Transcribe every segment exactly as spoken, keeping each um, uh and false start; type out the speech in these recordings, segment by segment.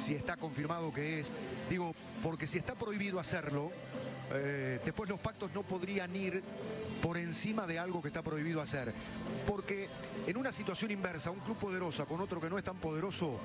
si está confirmado que es. Digo, porque si está prohibido hacerlo, eh, después los pactos no podrían ir por encima de algo que está prohibido hacer. Porque en una situación inversa, un club poderoso con otro que no es tan poderoso,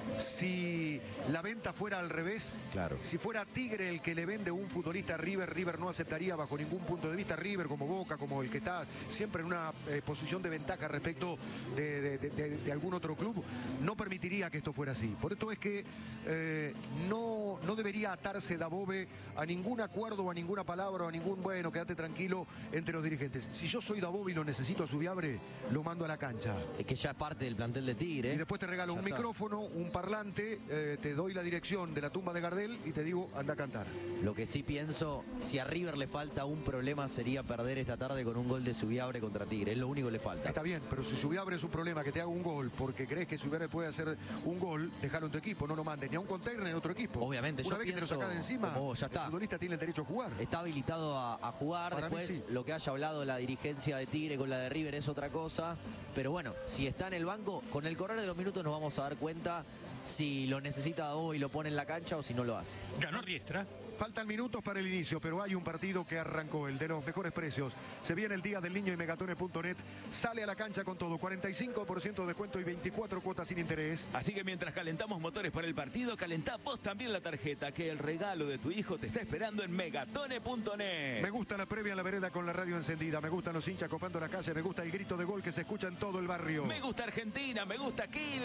si la venta fuera al revés, claro. si fuera Tigre el que le vende un futbolista a River, River no aceptaría bajo ningún punto de vista. River como Boca, como el que está siempre en una eh, posición de ventaja respecto de, de, de, de, de algún otro club, no permitiría que esto fuera así. Por esto es que eh, no, no debería atarse Dabove a ningún acuerdo, o a ninguna palabra, o a ningún bueno, quédate tranquilo entre los dirigentes. Si yo soy Dabove y lo necesito a Zubiabre, lo mando a la cancha. Es que ya es parte del plantel de Tigre. Y después te regalo ya un está. micrófono, un parlante, eh, te doy la dirección de la tumba de Gardel y te digo, anda a cantar. Lo que sí pienso, si a River le falta un problema, sería perder esta tarde con un gol de Zubiabre contra Tigre. Es lo único que le falta. Está bien, pero si Zubiabre es un problema que te haga un gol porque crees que Zubiabre puede hacer un gol, déjalo en tu equipo, no lo mandes ni a un container ni a otro equipo. Obviamente, Una yo vez que te lo pienso, sacas de encima, como vos, ya está. el futbolista tiene el derecho a jugar. Está habilitado a, a jugar. Para Después, mí sí. Lo que haya hablado la dirigencia de Tigre con la de River es otra cosa. Pero bueno, si está en el banco, con el correr de los minutos nos vamos a dar cuenta si lo necesita hoy y lo pone en la cancha o si no lo hace. Ganó Riestra. Faltan minutos para el inicio, pero hay un partido que arrancó, el de los mejores precios. Se viene el Día del Niño y Megatone punto net sale a la cancha con todo. cuarenta y cinco por ciento de descuento y veinticuatro cuotas sin interés. Así que mientras calentamos motores para el partido, calentá vos también la tarjeta, que el regalo de tu hijo te está esperando en Megatone punto net. Me gusta la previa en la vereda con la radio encendida. Me gustan los hinchas copando la calle. Me gusta el grito de gol que se escucha en todo el barrio. Me gusta Argentina, me gusta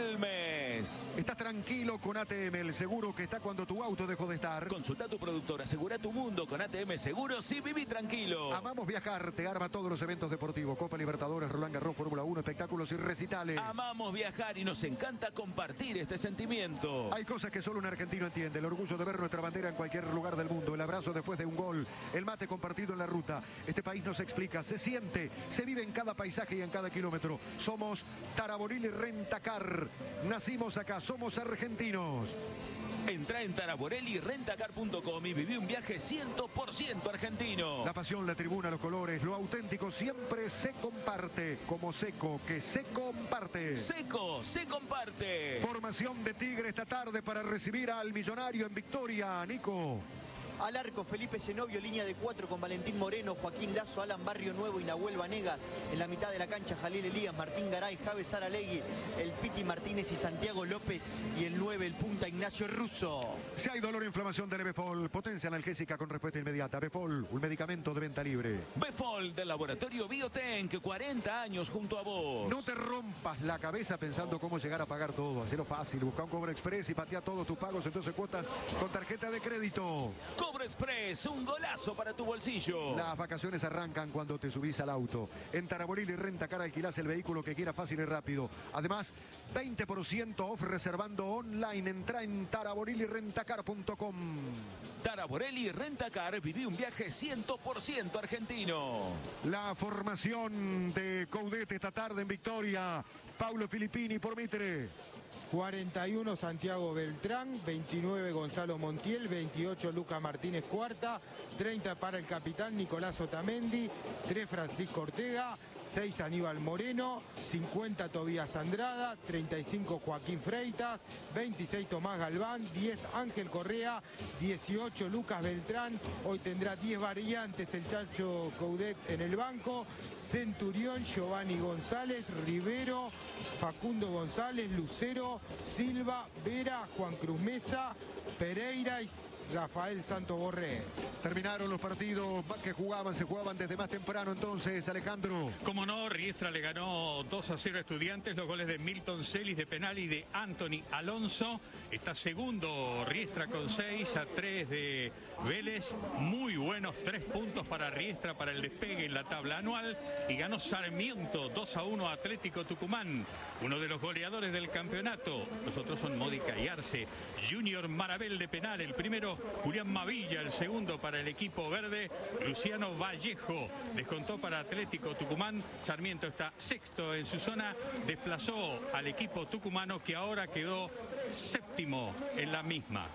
Quilmes. Estás tranquilo con A T M, el seguro que está cuando tu auto dejó de estar. Consulta a tu productor, asegura tu mundo con A T M Seguros y viví tranquilo. Amamos viajar, te arma todos los eventos deportivos. Copa Libertadores, Roland Garros, Fórmula uno, espectáculos y recitales. Amamos viajar y nos encanta compartir este sentimiento. Hay cosas que solo un argentino entiende. El orgullo de ver nuestra bandera en cualquier lugar del mundo. El abrazo después de un gol. El mate compartido en la ruta. Este país nos explica, se siente, se vive en cada paisaje y en cada kilómetro. Somos Taraboril y Rentacar. Nacimos acá, somos argentinos. Entrá en taraborelli rentacar punto com y viví un viaje cien por ciento argentino. La pasión, la tribuna, los colores, lo auténtico siempre se comparte. Como Seco, que se comparte. Seco, se comparte. Formación de Tigre esta tarde para recibir al Millonario en Victoria. Nico. Al arco, Felipe Zenobio, línea de cuatro con Valentín Moreno, Joaquín Lazo, Alan Barrio Nuevo y Nahuel Vanegas. En la mitad de la cancha, Jalil Elías, Martín Garay, Javes Saralegui, el Piti Martínez y Santiago López. Y el nueve, el punta Ignacio Russo. Si hay dolor o inflamación del Befol, potencia analgésica con respuesta inmediata. Befol, un medicamento de venta libre. Befol del laboratorio Biotenk, cuarenta años junto a vos. No te rompas la cabeza pensando cómo llegar a pagar todo. Hacelo fácil, busca un Cobro Express y patea todos tus pagos en doce cuotas con tarjeta de crédito. Cobro Express, un golazo para tu bolsillo. Las vacaciones arrancan cuando te subís al auto. En Taraboril y Rentacar alquilás el vehículo que quieras fácil y rápido. Además, veinte por ciento off reservando online. Entra en taraboril y rentacar punto com. Taraborelli Rentacar, viví un viaje cien por ciento argentino. La formación de Coudet esta tarde en Victoria. Paulo Filippini por Mitre. cuarenta y uno Santiago Beltrán, veintinueve Gonzalo Montiel, veintiocho Lucas Martínez Cuarta, treinta para el capitán Nicolás Otamendi, tres Francisco Ortega, seis Aníbal Moreno, cincuenta Tobías Andrada, treinta y cinco Joaquín Freitas, veintiséis Tomás Galván, diez Ángel Correa, dieciocho Lucas Beltrán. Hoy tendrá diez variantes el Chacho Coudet en el banco. Centurión, Giovanni González, Rivero, Facundo González, Lucero, Silva, Vera, Juan Cruz Mesa, Pereira y Rafael Santos Borré. Terminaron los partidos que jugaban, se jugaban desde más temprano entonces, Alejandro. Como no, Riestra le ganó dos a cero a Estudiantes, los goles de Milton Celis de penal y de Anthony Alonso. Está segundo Riestra con seis a tres de Vélez. Muy buenos tres puntos para Riestra para el despegue en la tabla anual. Y ganó Sarmiento dos a uno a Atlético Tucumán, uno de los goleadores del campeonato. Los otros son Módica y Arce. Junior Marabel de penal, el primero Julián Mavilla, el segundo para el equipo verde. Luciano Vallejo descontó para Atlético Tucumán. Sarmiento está sexto en su zona, desplazó al equipo tucumano que ahora quedó séptimo en la misma.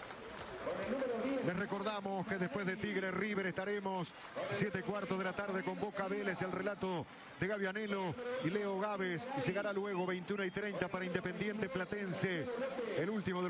Les recordamos que después de Tigre River estaremos siete y cuarto de la tarde con Boca Vélez, el relato de Gaby Anelo y Leo Gávez. Y llegará luego veintiuno y treinta para Independiente Platense, el último de